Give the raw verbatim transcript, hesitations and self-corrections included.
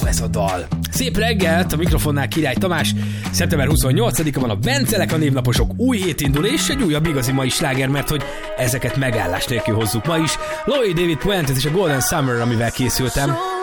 ez a dal. Szép reggelt, a mikrofonnál Király Tamás. szeptember huszonnyolcadika van, a Bencelek, a névnaposok új hét indul, és egy újabb igazi mai sláger, mert hogy ezeket megállás nélkül hozzuk ma is. Lloyd David Puente és a Golden Summer, amivel készültem.